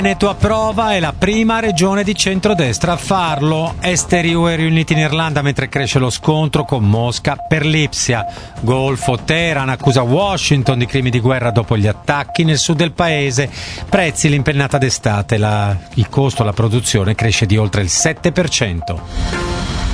Veneto approva, è la prima regione di centrodestra a farlo. Esteri UE riuniti in Irlanda mentre cresce lo scontro con Mosca per Lipsia. Golfo, Teheran accusa Washington di crimini di guerra dopo gli attacchi nel sud del paese. Prezzi, l'impennata d'estate, il costo, la produzione cresce di oltre il 7%.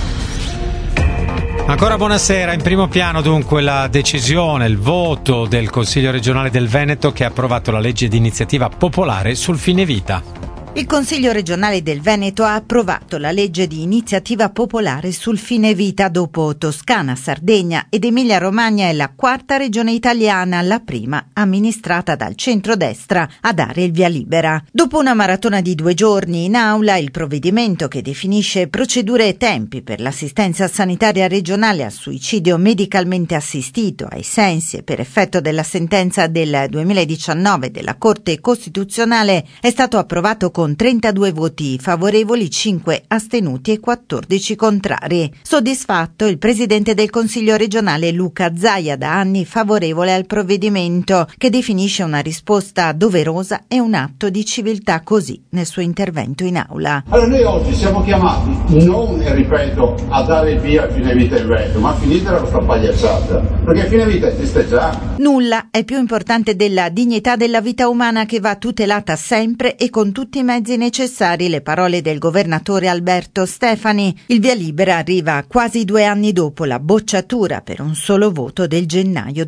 Ancora buonasera, in primo piano dunque la decisione, il voto del Consiglio regionale del Veneto che ha approvato la legge di iniziativa popolare sul fine vita. Il Consiglio regionale del Veneto ha approvato la legge di iniziativa popolare sul fine vita. Dopo Toscana, Sardegna ed Emilia-Romagna è la quarta regione italiana, la prima amministrata dal centrodestra, a dare il via libera. Dopo una maratona di 2 giorni in aula, il provvedimento che definisce procedure e tempi per l'assistenza sanitaria regionale al suicidio medicalmente assistito ai sensi e per effetto della sentenza del 2019 della Corte Costituzionale è stato approvato con 32 voti favorevoli, 5 astenuti e 14 contrari. Soddisfatto il presidente del Consiglio regionale Luca Zaia, da anni favorevole al provvedimento, che definisce una risposta doverosa e un atto di civiltà, così nel suo intervento in aula. Allora noi oggi siamo chiamati non, ripeto, a dare il via a fine vita in Veneto, ma a finirla questa pagliacciata, perché fine vita esiste già. Nulla è più importante della dignità della vita umana, che va tutelata sempre e con tutti i mezzi necessari, le parole del governatore Alberto Stefani. Il via libera arriva quasi 2 anni dopo la bocciatura per un solo voto del gennaio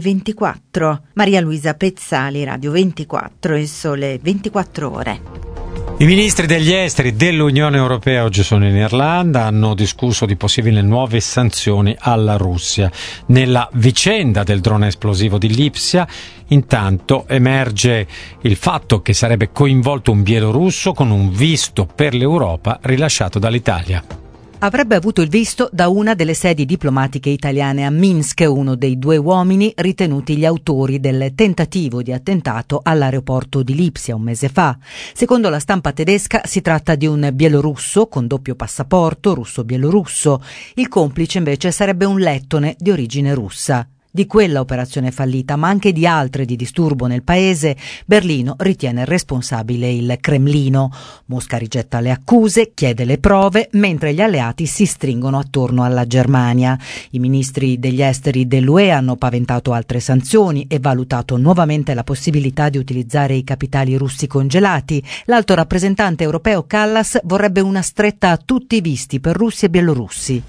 2024. Maria Luisa Pezzali, Radio 24, Il Sole 24 Ore. I ministri degli esteri dell'Unione Europea oggi sono in Irlanda, hanno discusso di possibili nuove sanzioni alla Russia. Nella vicenda del drone esplosivo di Lipsia, intanto emerge il fatto che sarebbe coinvolto un bielorusso con un visto per l'Europa rilasciato dall'Italia. Avrebbe avuto il visto da una delle sedi diplomatiche italiane a Minsk, uno dei 2 uomini ritenuti gli autori del tentativo di attentato all'aeroporto di Lipsia un mese fa. Secondo la stampa tedesca si tratta di un bielorusso con doppio passaporto russo-bielorusso. Il complice invece sarebbe un lettone di origine russa. Di quella operazione fallita, ma anche di altre di disturbo nel paese, Berlino ritiene responsabile il Cremlino. Mosca rigetta le accuse, chiede le prove, mentre gli alleati si stringono attorno alla Germania. I ministri degli esteri dell'UE hanno paventato altre sanzioni e valutato nuovamente la possibilità di utilizzare i capitali russi congelati. L'alto rappresentante europeo Kallas vorrebbe una stretta a tutti i visti per russi e bielorussi.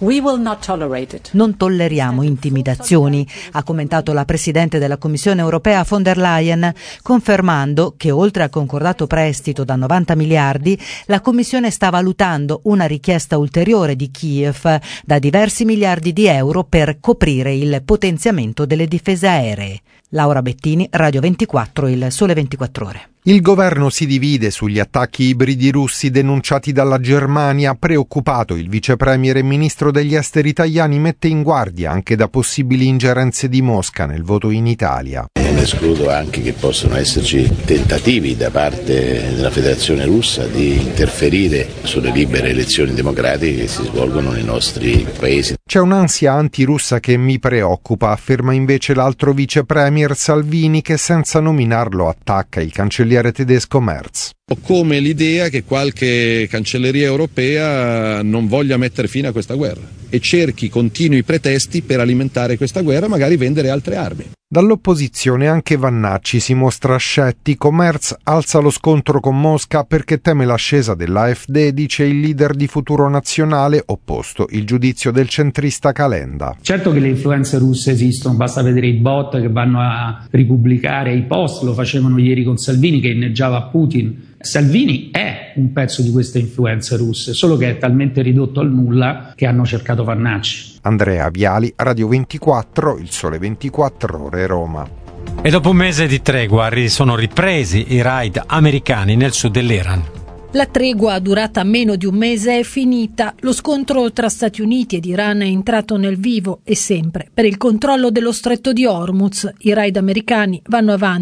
Non tolleriamo intimidazioni, ha commentato la Presidente della Commissione europea von der Leyen, confermando che oltre al concordato prestito da 90 miliardi, la Commissione sta valutando una richiesta ulteriore di Kiev da diversi miliardi di euro per coprire il potenziamento delle difese aeree. Laura Bettini, Radio 24, Il Sole 24 Ore. Il governo si divide sugli attacchi ibridi russi denunciati dalla Germania. Preoccupato, il vice premier e ministro degli esteri italiani mette in guardia anche da possibili ingerenze di Mosca nel voto in Italia. Non escludo anche che possano esserci tentativi da parte della Federazione Russa di interferire sulle libere elezioni democratiche che si svolgono nei nostri paesi. C'è un'ansia antirussa che mi preoccupa, afferma invece l'altro vice premier Salvini, che senza nominarlo attacca il cancelliere tedesco Merz. Ho come l'idea che qualche cancelleria europea non voglia mettere fine a questa guerra e cerchi continui pretesti per alimentare questa guerra, magari vendere altre armi. Dall'opposizione anche Vannacci si mostra scettico. Merz alza lo scontro con Mosca perché teme l'ascesa dell'AfD, dice il leader di Futuro Nazionale, opposto il giudizio del centrista Calenda. Certo che le influenze russe esistono, basta vedere i bot che vanno a ripubblicare i post, lo facevano ieri con Salvini che inneggiava a Putin. Salvini è un pezzo di queste influenze russe, solo che è talmente ridotto al nulla che hanno cercato Vannacci. Andrea Viali, Radio 24, Il Sole 24 Ore, Roma. E dopo un mese di tregua sono ripresi i raid americani nel sud dell'Iran. La tregua durata meno di un mese è finita. Lo scontro tra Stati Uniti ed Iran è entrato nel vivo e sempre per il controllo dello stretto di Hormuz. I raid americani vanno avanti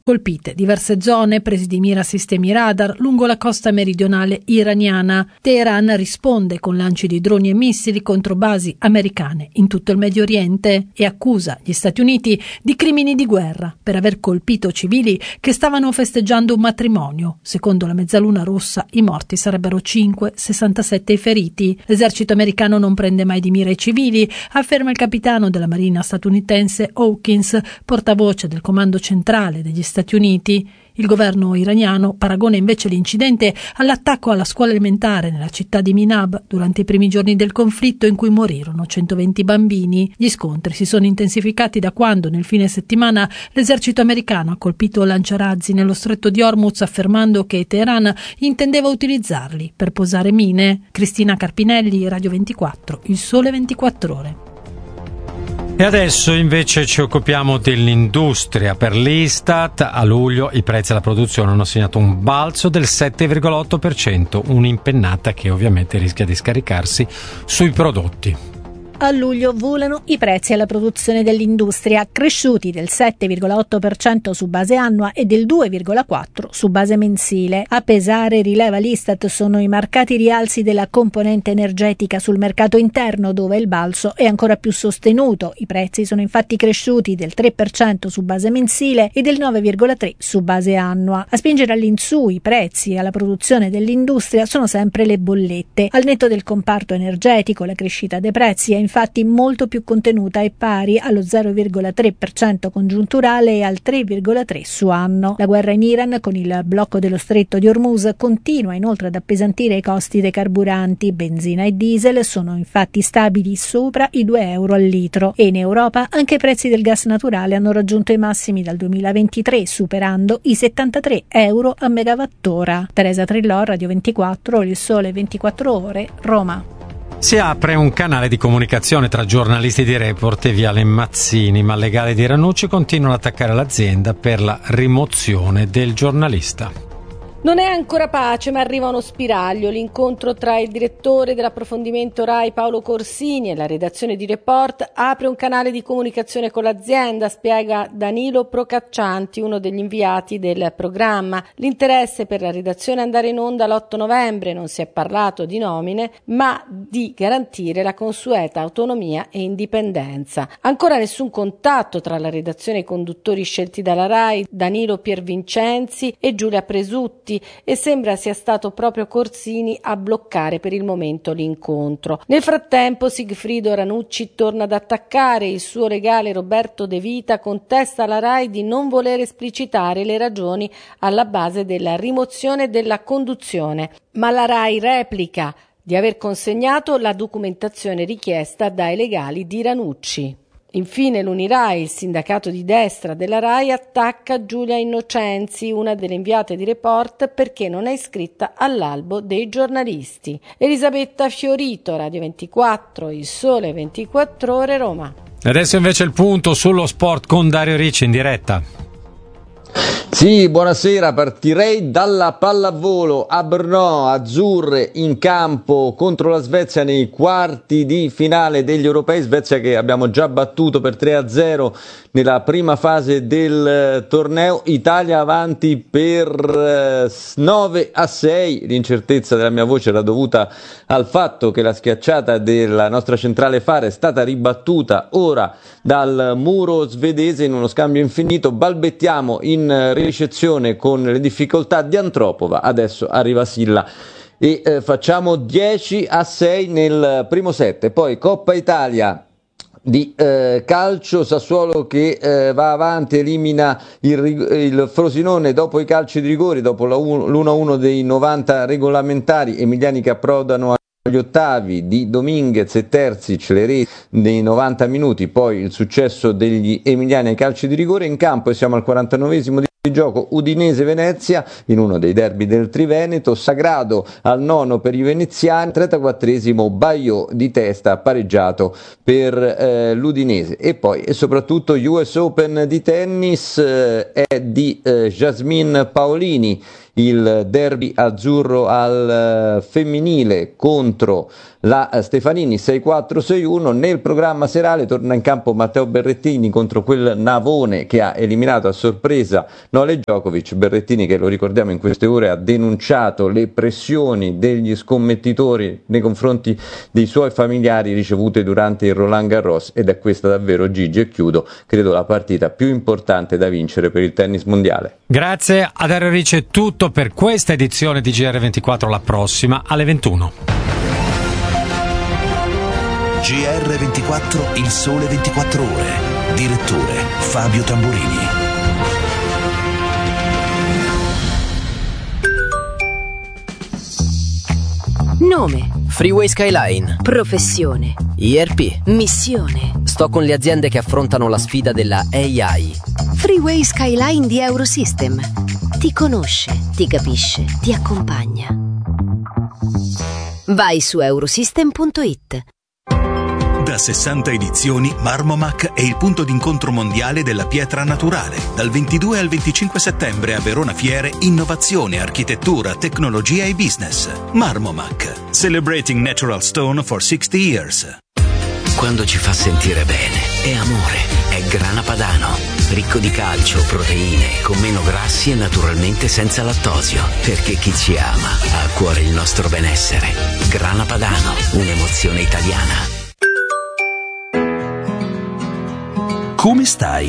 Colpite diverse zone, presi di mira sistemi radar lungo la costa meridionale iraniana. Teheran risponde con lanci di droni e missili contro basi americane in tutto il Medio Oriente e accusa gli Stati Uniti di crimini di guerra per aver colpito civili che stavano festeggiando un matrimonio. Secondo la Mezzaluna Rossa i morti sarebbero 5, 67 i feriti. L'esercito americano non prende mai di mira i civili, afferma il capitano della Marina statunitense Hawkins, portavoce del comando centrale degli Stati Uniti. Il governo iraniano paragona invece l'incidente all'attacco alla scuola elementare nella città di Minab durante i primi giorni del conflitto in cui morirono 120 bambini. Gli scontri si sono intensificati da quando nel fine settimana l'esercito americano ha colpito lanciarazzi nello stretto di Hormuz, affermando che Teheran intendeva utilizzarli per posare mine. Cristina Carpinelli, Radio 24, Il Sole 24 Ore. E adesso invece ci occupiamo dell'industria. Per l'Istat a luglio i prezzi alla produzione hanno segnato un balzo del 7,8%, un'impennata che ovviamente rischia di scaricarsi sui prodotti. A luglio volano i prezzi alla produzione dell'industria, cresciuti del 7,8% su base annua e del 2,4% su base mensile. A pesare, rileva l'Istat, sono i marcati rialzi della componente energetica sul mercato interno, dove il balzo è ancora più sostenuto. I prezzi sono infatti cresciuti del 3% su base mensile e del 9,3% su base annua. A spingere all'insù i prezzi alla produzione dell'industria sono sempre le bollette. Al netto del comparto energetico, la crescita dei prezzi è infatti molto più contenuta e pari allo 0,3% congiunturale e al 3,3% su anno. La guerra in Iran, con il blocco dello stretto di Hormuz, continua inoltre ad appesantire i costi dei carburanti. Benzina e diesel sono infatti stabili sopra i €2 al litro e in Europa anche i prezzi del gas naturale hanno raggiunto i massimi dal 2023, superando i €73 a megawattora. Teresa Trillò, Radio 24, Il Sole 24 Ore, Roma. Si apre un canale di comunicazione tra giornalisti di Report e Viale Mazzini, ma il legale di Ranucci continua ad attaccare l'azienda per la rimozione del giornalista. Non è ancora pace, ma arriva uno spiraglio. L'incontro tra il direttore dell'approfondimento RAI Paolo Corsini e la redazione di Report apre un canale di comunicazione con l'azienda, spiega Danilo Procaccianti, uno degli inviati del programma. L'interesse per la redazione è andare in onda l'8 novembre, non si è parlato di nomine, ma di garantire la consueta autonomia e indipendenza. Ancora nessun contatto tra la redazione e i conduttori scelti dalla RAI, Danilo Piervincenzi e Giulia Presutti, e sembra sia stato proprio Corsini a bloccare per il momento l'incontro. Nel frattempo Sigfrido Ranucci torna ad attaccare. Il suo legale Roberto De Vita contesta alla RAI di non voler esplicitare le ragioni alla base della rimozione della conduzione, ma la RAI replica di aver consegnato la documentazione richiesta dai legali di Ranucci. Infine l'Unirai, il sindacato di destra della RAI, attacca Giulia Innocenzi, una delle inviate di Report, perché non è iscritta all'albo dei giornalisti. Elisabetta Fiorito, Radio 24, Il Sole 24 Ore, Roma. Adesso invece il punto sullo sport con Dario Ricci in diretta. Sì, buonasera, partirei dalla pallavolo a Brno, azzurre in campo contro la Svezia nei quarti di finale degli europei, Svezia che abbiamo già battuto per 3-0 nella prima fase del torneo, Italia avanti per 9-6, l'incertezza della mia voce era dovuta al fatto che la schiacciata della nostra centrale Fare è stata ribattuta ora dal muro svedese in uno scambio infinito, balbettiamo in ricezione con le difficoltà di Antropova, adesso arriva Silla e facciamo 10-6 nel primo set. Poi Coppa Italia di calcio, Sassuolo che va avanti, elimina il Frosinone dopo i calci di rigore, dopo l'1-1 dei 90 regolamentari, emiliani che approdano agli ottavi di Dominguez e Terzic, le reti nei 90 minuti, poi il successo degli emiliani ai calci di rigore. In campo e siamo al 49esimo di gioco, Udinese-Venezia in uno dei derby del Triveneto, Sagrado al 9 per i veneziani, 34esimo Baio di testa pareggiato per l'Udinese. E poi e soprattutto US Open di tennis è di Jasmine Paolini il derby azzurro al femminile contro la Stefanini 6-4-6-1. Nel programma serale torna in campo Matteo Berrettini contro quel Navone che ha eliminato a sorpresa Novak Djokovic. Berrettini, che lo ricordiamo in queste ore, ha denunciato le pressioni degli scommettitori nei confronti dei suoi familiari ricevute durante il Roland Garros, ed è questa davvero, Gigi, e chiudo, credo la partita più importante da vincere per il tennis mondiale. Grazie a Dario Ricci, è tutto per questa edizione di GR24, la prossima alle 21. GR24, il sole 24 ore. Direttore Fabio Tamburini. Nome: Freeway Skyline. Professione: IRP. Missione: Sto con le aziende che affrontano la sfida della AI. Freeway Skyline di Eurosystem. Ti conosce, ti capisce, ti accompagna. Vai su eurosystem.it. Da 60 edizioni, Marmomac è il punto d'incontro mondiale della pietra naturale. Dal 22 al 25 settembre a Verona Fiere, innovazione, architettura, tecnologia e business. Marmomac, celebrating natural stone for 60 years. Quando ci fa sentire bene, è amore, è Grana Padano. Ricco di calcio, proteine, con meno grassi e naturalmente senza lattosio. Perché chi ci ama ha a cuore il nostro benessere. Grana Padano, un'emozione italiana. Come stai?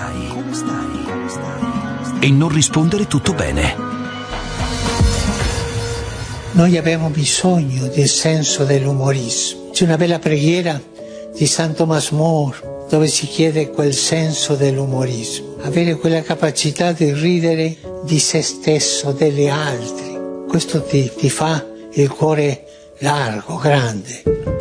E non rispondere tutto bene. Noi abbiamo bisogno del senso dell'umorismo. C'è una bella preghiera di San Thomas More dove si chiede quel senso dell'umorismo, avere quella capacità di ridere di se stesso, degli altri. Questo ti fa il cuore largo, grande.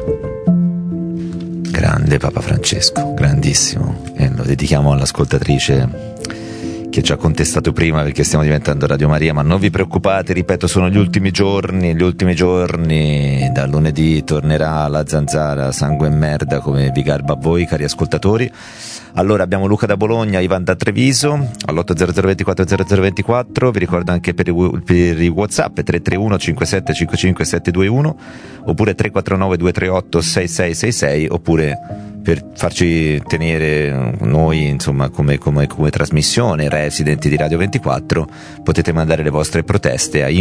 Grande Papa Francesco, grandissimo, e lo dedichiamo all'ascoltatrice che ci ha contestato prima perché stiamo diventando Radio Maria, ma non vi preoccupate, ripeto, sono gli ultimi giorni, da lunedì tornerà la zanzara sangue e merda come vi garba a voi, cari ascoltatori. Allora abbiamo Luca da Bologna, Ivan da Treviso all'800240024, vi ricordo anche per i WhatsApp 331 57 55 721 oppure 349 238 6666, oppure per farci tenere noi insomma come trasmissione residenti di Radio 24 potete mandare le vostre proteste a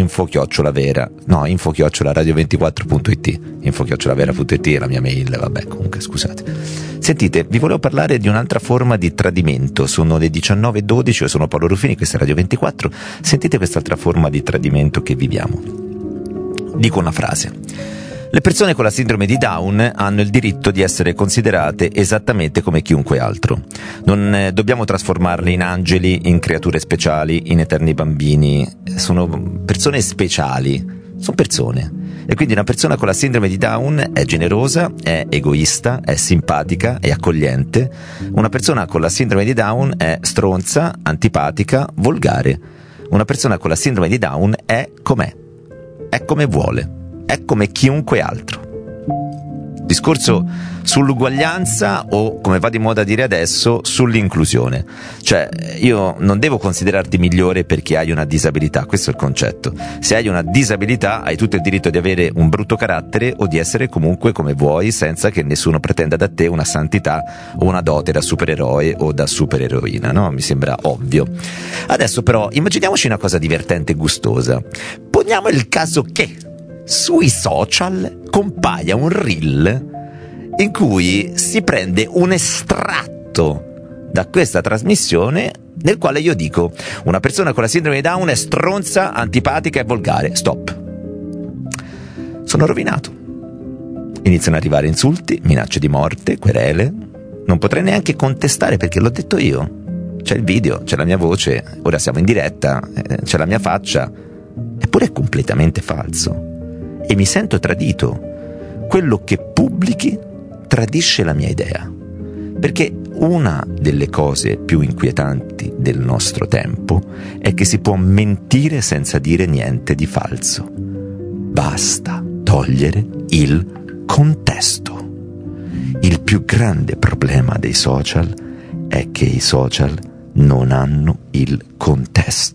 info@radio24.it. info@radio24.it è la mia mail, vabbè, comunque scusate. Sentite, vi volevo parlare di un'altra forma di tradimento. Sono le 19:12, io sono Paolo Ruffini, questa è Radio 24. Sentite quest'altra forma di tradimento che viviamo. Dico una frase: le persone con la sindrome di Down hanno il diritto di essere considerate esattamente come chiunque altro. Non dobbiamo trasformarle in angeli, in creature speciali, in eterni bambini. Sono persone speciali, sono persone. E quindi una persona con la sindrome di Down è generosa, è egoista, è simpatica, è accogliente. Una persona con la sindrome di Down è stronza, antipatica, volgare. Una persona con la sindrome di Down è com'è, è come vuole, è come chiunque altro. Discorso sull'uguaglianza o, come va di moda dire adesso, sull'inclusione. Cioè, io non devo considerarti migliore perché hai una disabilità, questo è il concetto. Se hai una disabilità hai tutto il diritto di avere un brutto carattere o di essere comunque come vuoi, senza che nessuno pretenda da te una santità o una dote da supereroe o da supereroina, no? Mi sembra ovvio. Adesso però immaginiamoci una cosa divertente e gustosa. Poniamo il caso che sui social compaia un reel in cui si prende un estratto da questa trasmissione nel quale io dico: una persona con la sindrome di Down è stronza, antipatica e volgare. Stop. Sono rovinato. Iniziano ad arrivare insulti, minacce di morte, querele. Non potrei neanche contestare perché l'ho detto io. C'è il video, c'è la mia voce, ora siamo in diretta, c'è la mia faccia. Eppure è completamente falso. E mi sento tradito. Quello che pubblichi tradisce la mia idea. Perché una delle cose più inquietanti del nostro tempo è che si può mentire senza dire niente di falso. Basta togliere il contesto. Il più grande problema dei social è che i social non hanno il contesto.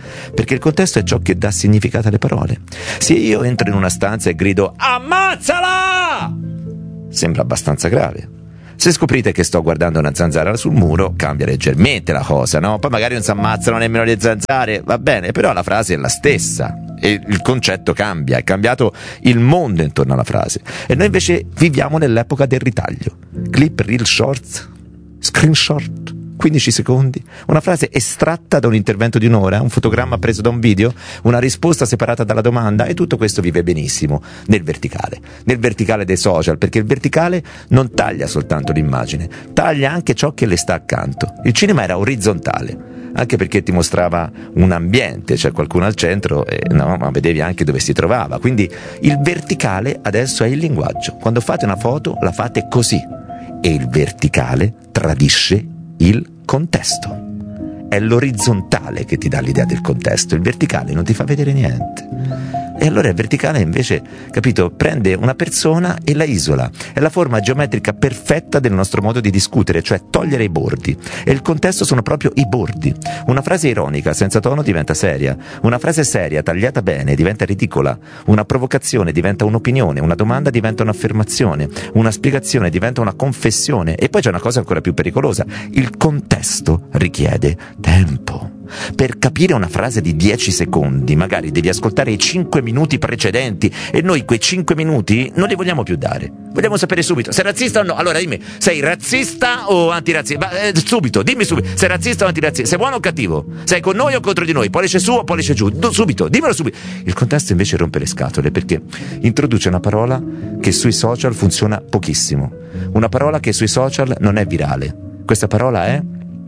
perché il contesto è ciò che dà significato alle parole. Se io entro in una stanza e grido ammazzala, sembra abbastanza grave. Se scoprite che sto guardando una zanzara sul muro, cambia leggermente la cosa, no? Poi magari non si ammazzano nemmeno le zanzare, va bene, però la frase è la stessa e il concetto cambia, è cambiato il mondo intorno alla frase. E noi invece viviamo nell'epoca del ritaglio. Clip, reel, short, screenshot, 15 secondi, una frase estratta da un intervento di un'ora, un fotogramma preso da un video, una risposta separata dalla domanda, e tutto questo vive benissimo nel verticale dei social, perché il verticale non taglia soltanto l'immagine, taglia anche ciò che le sta accanto. Il cinema era orizzontale, anche perché ti mostrava un ambiente, c'è qualcuno al centro, ma vedevi anche dove si trovava. Quindi il verticale adesso è il linguaggio. Quando fate una foto la fate così, e il verticale tradisce il contesto. È l'orizzontale che ti dà l'idea del contesto, il verticale non ti fa vedere niente. E allora il verticale invece, capito, prende una persona e la isola. È la forma geometrica perfetta del nostro modo di discutere, cioè togliere i bordi. E il contesto sono proprio i bordi. Una frase ironica senza tono diventa seria, una frase seria tagliata bene diventa ridicola, una provocazione diventa un'opinione, una domanda diventa un'affermazione, una spiegazione diventa una confessione. E poi c'è una cosa ancora più pericolosa: il contesto richiede tempo. Per capire una frase di 10 secondi magari devi ascoltare i 5 minuti precedenti, e noi quei 5 minuti non li vogliamo più dare. Vogliamo sapere subito: sei razzista o no? Allora dimmi, sei razzista o antirazzista? Subito, dimmi subito, sei razzista o antirazzista? Sei buono o cattivo? Sei con noi o contro di noi? Pollice su o pollice giù? Subito, dimmelo subito. Il contesto invece rompe le scatole, perché introduce una parola che sui social funziona pochissimo, una parola che sui social non è virale. Questa parola è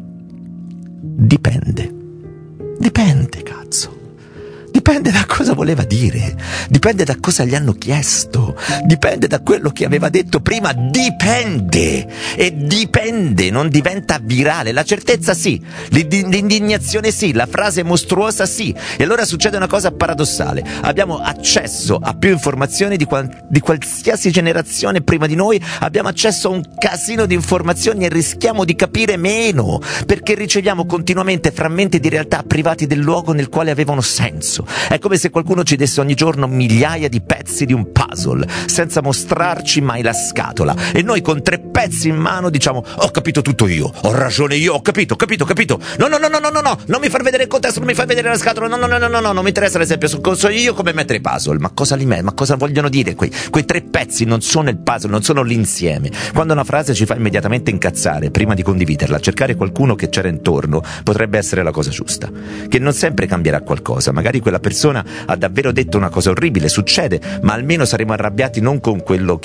dipende. Dipende, cazzo. Dipende da cosa voleva dire, dipende da cosa gli hanno chiesto, dipende da quello che aveva detto prima. Dipende, e dipende non diventa virale. La certezza sì, l'indignazione sì, la frase mostruosa sì. E allora succede una cosa paradossale: abbiamo accesso a più informazioni di qualsiasi generazione prima di noi, abbiamo accesso a un casino di informazioni e rischiamo di capire meno, perché riceviamo continuamente frammenti di realtà privati del luogo nel quale avevano senso. È come se qualcuno ci desse ogni giorno migliaia di pezzi di un puzzle senza mostrarci mai la scatola, e noi con 3 pezzi in mano diciamo: ho capito tutto io, ho ragione io, ho capito. No, non mi far vedere il contesto, non mi far vedere la scatola, no, non mi interessa l'esempio, so io come mettere i puzzle. Ma cosa vogliono dire quei 3 pezzi? Non sono il puzzle, non sono l'insieme. Quando una frase ci fa immediatamente incazzare, prima di condividerla, cercare qualcuno che c'era intorno potrebbe essere la cosa giusta, che non sempre cambierà qualcosa. Magari quella persona ha davvero detto una cosa orribile, succede, ma almeno saremo arrabbiati non con quello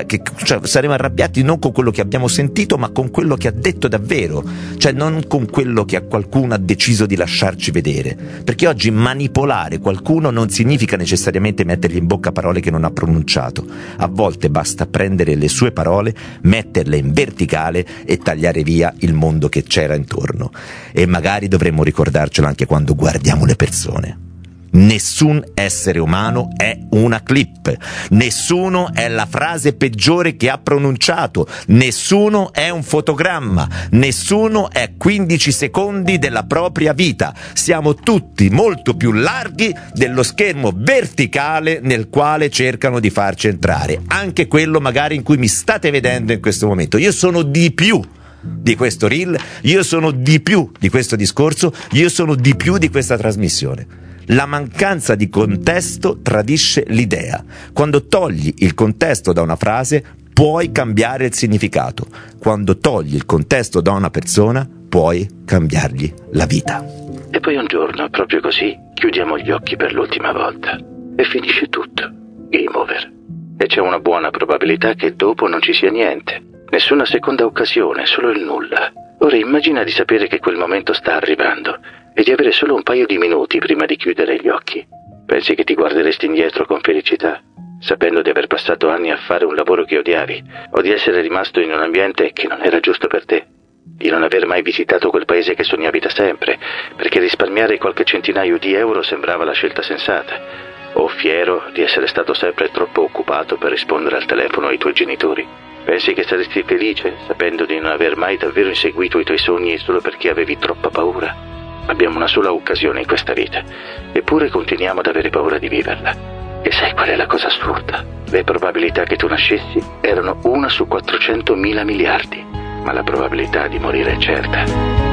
saremo arrabbiati non con quello che abbiamo sentito, ma con quello che ha detto davvero, cioè non con quello che a qualcuno ha deciso di lasciarci vedere, perché oggi manipolare qualcuno non significa necessariamente mettergli in bocca parole che non ha pronunciato. A volte basta prendere le sue parole, metterle in verticale e tagliare via il mondo che c'era intorno. E magari dovremmo ricordarcelo anche quando guardiamo le persone. Nessun essere umano è una clip, nessuno è la frase peggiore che ha pronunciato, nessuno è un fotogramma, nessuno è 15 secondi della propria vita. Siamo tutti molto più larghi dello schermo verticale nel quale cercano di farci entrare, anche quello magari in cui mi state vedendo in questo momento. Io sono di più di questo reel, io sono di più di questo discorso, io sono di più di questa trasmissione. La mancanza di contesto tradisce l'idea. Quando togli il contesto da una frase, puoi cambiare il significato. Quando togli il contesto da una persona, puoi cambiargli la vita. E poi un giorno, proprio così, chiudiamo gli occhi per l'ultima volta e finisce tutto. Game over. E c'è una buona probabilità che dopo non ci sia niente. Nessuna seconda occasione, solo il nulla. Ora immagina di sapere che quel momento sta arrivando e di avere solo un paio di minuti prima di chiudere gli occhi. Pensi che ti guarderesti indietro con felicità, sapendo di aver passato anni a fare un lavoro che odiavi, o di essere rimasto in un ambiente che non era giusto per te, di non aver mai visitato quel paese che sognavi da sempre, perché risparmiare qualche centinaio di euro sembrava la scelta sensata, o fiero di essere stato sempre troppo occupato per rispondere al telefono ai tuoi genitori? Pensi che saresti felice sapendo di non aver mai davvero inseguito i tuoi sogni solo perché avevi troppa paura? Abbiamo una sola occasione in questa vita, eppure continuiamo ad avere paura di viverla. E sai qual è la cosa assurda? Le probabilità che tu nascessi erano 1 su 400.000 miliardi, ma la probabilità di morire è certa.